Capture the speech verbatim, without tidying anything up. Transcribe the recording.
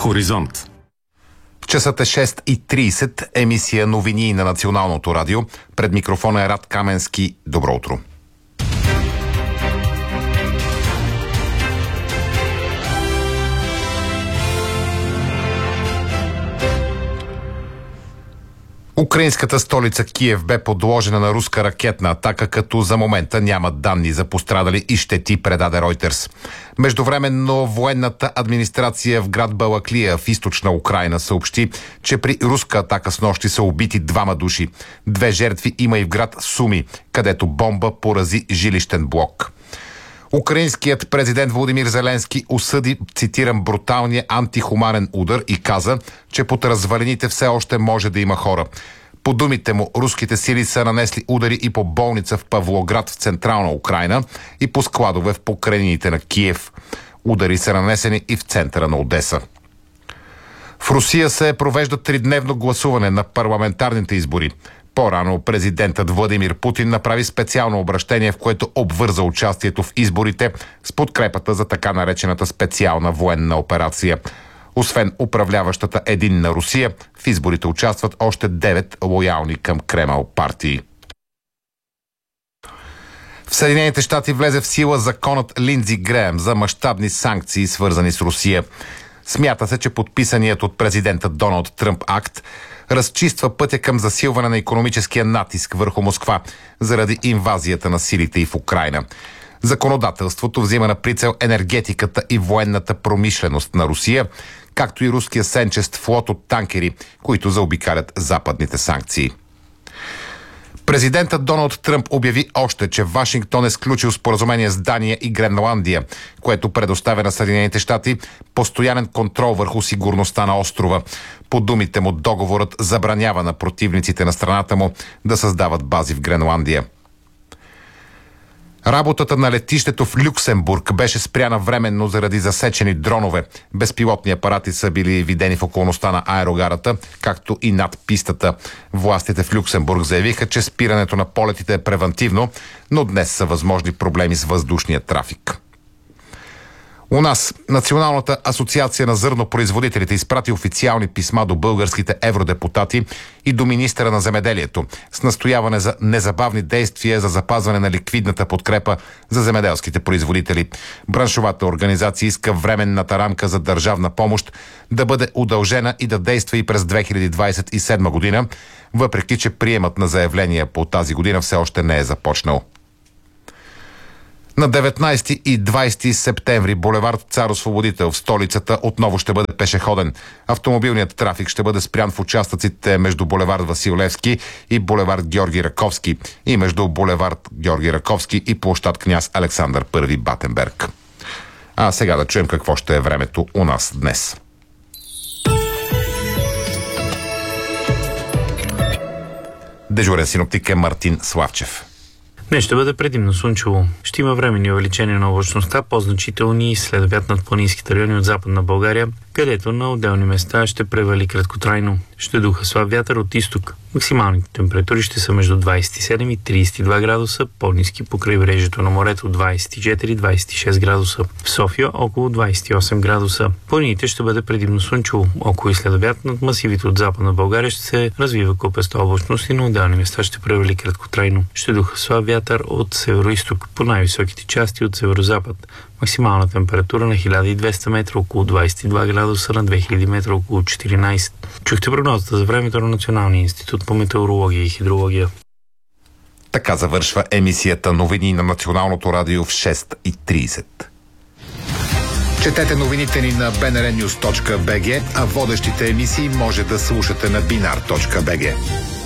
Хоризонт. Часът е шест и трийсет, емисия новини на Националното радио. Пред микрофона е Рад Каменски. Добро утро. Украинската столица Киев бе подложена на руска ракетна атака, като за момента няма данни за пострадали и щети, предаде Ройтерс. Междувременно военната администрация в град Балаклия в източна Украйна съобщи, че при руска атака снощи са убити двама души. Две жертви има и в град Суми, където бомба порази жилищен блок. Украинският президент Володимир Зеленски осъди, цитирам, бруталния антихуманен удар и каза, че под развалините все още може да има хора. По думите му, руските сили са нанесли удари и по болница в Павлоград в централна Украйна и по складове в покрайнините на Киев. Удари са нанесени и в центъра на Одеса. В Русия се провежда тридневно гласуване на парламентарните избори. По-рано президентът Владимир Путин направи специално обращение, в което обвърза участието в изборите с подкрепата за така наречената специална военна операция. Освен управляващата Единна Русия, в изборите участват още девет лоялни към Кремъл партии. В Съединените щати влезе в сила законът Линдзи Греъм за мащабни санкции, свързани с Русия. Смята се, че подписаният от президента Доналд Тръмп акт разчиства пътя към засилване на икономическия натиск върху Москва заради инвазията на силите и в Украйна. Законодателството взима на прицел енергетиката и военната промишленост на Русия, както и руския сенчест флот от танкери, които заобикалят западните санкции. Президентът Доналд Тръмп обяви още, че Вашингтон е сключил споразумение с Дания и Гренландия, което предоставя на Съединените щати постоянен контрол върху сигурността на острова. По думите му, договорът забранява на противниците на страната му да създават бази в Гренландия. Работата на летището в Люксембург беше спряна временно заради засечени дронове. Безпилотни апарати са били видени в околността на аерогарата, както и над пистата. Властите в Люксембург заявиха, че спирането на полетите е превантивно, но днес са възможни проблеми с въздушния трафик. У нас Националната асоциация на зърнопроизводителите изпрати официални писма до българските евродепутати и до министъра на земеделието с настояване за незабавни действия за запазване на ликвидната подкрепа за земеделските производители. Браншовата организация иска временната рамка за държавна помощ да бъде удължена и да действа и през две хиляди двадесет и седма година, въпреки че приемът на заявления по тази година все още не е започнал. На деветнадесети и двадесети септември булевард Цар Освободител в столицата отново ще бъде пешеходен. Автомобилният трафик ще бъде спрян в участъците между булевард Васил Левски и булевард Георги Раковски и между булевард Георги Раковски и площад Княз Александър Първи Батенберг. А сега да чуем какво ще е времето у нас днес. Дежурен синоптик е Мартин Славчев. Днес ще бъде предимно слънчево. Ще има временни увеличения на облачността, по-значителни следобед над планинските райони от Западна България, където на отделни места ще превали краткотрайно. Ще духа слаб вятър от изток. Максималните температури ще са между двадесет и седем и тридесет и два градуса, по-ниски по крайбрежието на морето двадесет и четири до двадесет и шест градуса. В София около двадесет и осем градуса. Планините ще бъде предимно слънчево. Около и следобед над масивите от Западна България ще се развива купеста облачност и на отделни места ще превали краткотрайно. Ще духа слаб вятър от северо-исток по най-високите части от северо-запад. Максимална температура на хиляда и двеста метра около двадесет и два градуса, на две хиляди метра около четиринадесет. Чухте прогнозата за времето на Националния институт по метеорология и хидрология. Така завършва емисията новини на Националното радио в шест и тридесет. Четете новините ни на би ен ар нюз точка би джи, а водещите емисии може да слушате на бинар точка би джи.